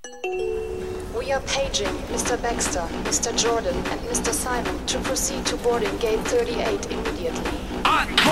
We are paging Mr. Baxter, Mr. Jordan, and Mr. Simon to proceed to boarding gate 38 immediately.